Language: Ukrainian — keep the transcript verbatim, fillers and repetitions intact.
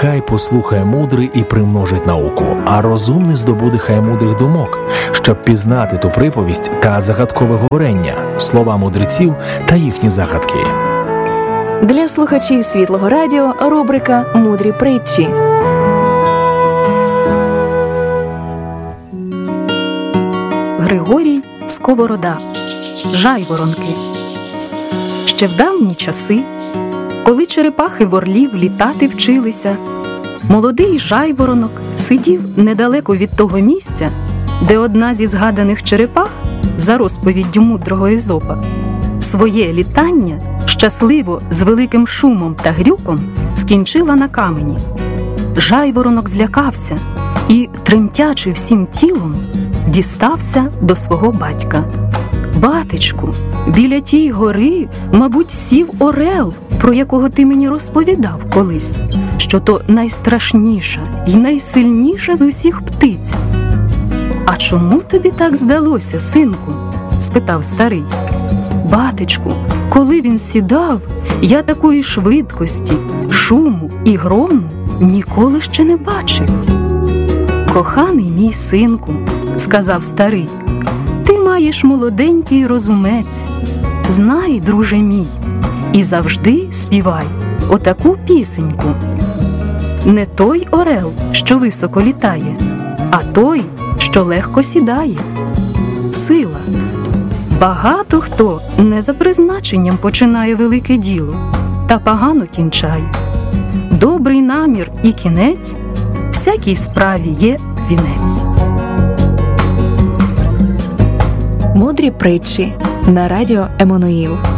Хай послухає мудрий і примножить науку, а розумний здобуде хай мудрих думок, щоб пізнати ту приповість та загадкове говорення, слова мудреців та їхні загадки. Для слухачів Світлого радіо рубрика «Мудрі притчі». Григорій Сковорода. Жайворонки. Ще в давні часи, коли черепахи в орлів літати вчилися, молодий жайворонок сидів недалеко від того місця, де одна зі згаданих черепах, за розповіддю мудрого Езопа, своє літання щасливо з великим шумом та грюком скінчила на камені. Жайворонок злякався і, тремтячи всім тілом, дістався до свого батька. «Батечку, біля тій гори, мабуть, сів орел, про якого ти мені розповідав колись, що то найстрашніша і найсильніша з усіх птиць». «А чому тобі так здалося, синку?» – спитав старий. «Батечку, коли він сідав, я такої швидкості, шуму і грому ніколи ще не бачив». «Коханий мій синку», – сказав старий, «ти маєш молоденький розумець. Знай, друже мій, і завжди співай отаку пісеньку. Не той орел, що високо літає, а той, що легко сідає. Сила. Багато хто не за призначенням починає велике діло, та погано кінчає. Добрий намір і кінець, всякій справі є вінець». Мудрі притчі на радіо Еммануїл.